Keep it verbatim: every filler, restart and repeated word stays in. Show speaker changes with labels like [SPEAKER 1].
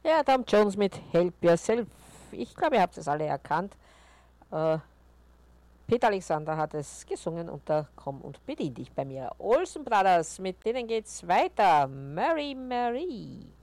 [SPEAKER 1] Ja, Tom Jones mit Help Yourself. Ich glaube, ihr habt es alle erkannt. Äh, Peter Alexander hat es gesungen und da komm und bedien dich bei mir. Olsen Brothers, mit denen geht's weiter. Mary Mary.